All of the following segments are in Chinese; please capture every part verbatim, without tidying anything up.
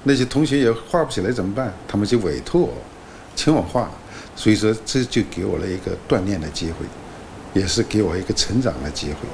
那些同学也画不起来怎么办？他们就委托我，请我画。所以说，这就给我了一个锻炼的机会，也是给我一个成长的机会。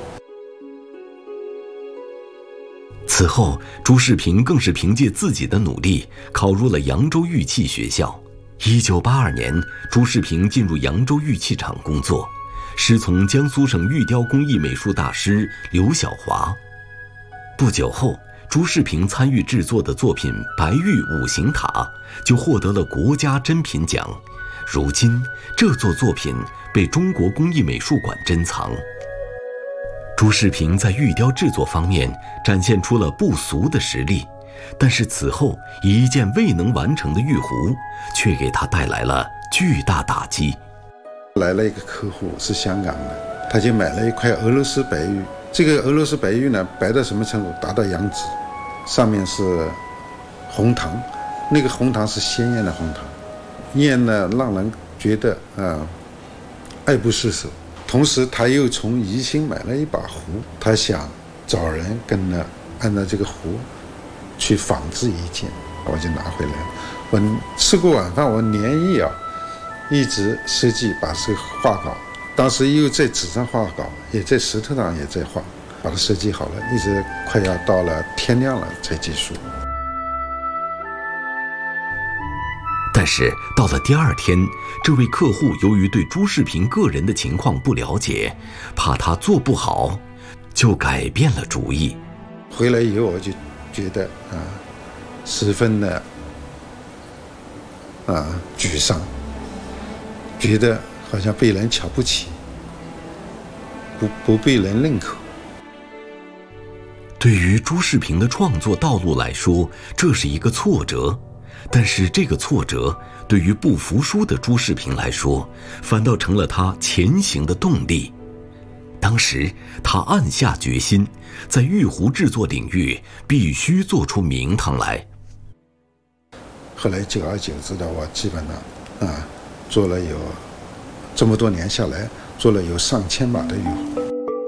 此后，朱世平更是凭借自己的努力，考入了扬州玉器学校。一九八二年，朱世平进入扬州玉器厂工作，师从江苏省玉雕工艺美术大师刘晓华。不久后，朱世平参与制作的作品《白玉五行塔》就获得了国家珍品奖。如今，这座作品被中国工艺美术馆珍藏。朱世平在玉雕制作方面展现出了不俗的实力，但是此后一件未能完成的玉壶，却给他带来了巨大打击。 来了一个客户是香港的，他就买了一块俄罗斯白玉。这个俄罗斯白玉呢，白到什么程度？达到羊脂，上面是红糖，那个红糖是鲜艳的红糖，艳呢让人觉得啊、呃、爱不释手。同时，他又从宜兴买了一把壶，他想找人跟呢按照这个壶去仿制一件，我就拿回来了。我吃过晚饭，我连夜啊一直设计把这个画稿，当时又在纸上画稿，也在石头上也在画，把它设计好了，一直快要到了天亮了才结束。 但是到了第二天，这位客户由于对朱世平个人的情况不了解，怕他做不好，就改变了主意。 回来以后我就觉得啊，十分的啊沮丧，觉得好像被人瞧不起，不不被人认可。 对于朱世平的创作道路来说，这是一个挫折。但是这个挫折对于不服输的朱世平来说，反倒成了他前行的动力。当时他暗下决心，在玉壶制作领域必须做出名堂来。 后来久而久之的，我基本上啊做了有这么多年下来，做了有上千把的玉壶。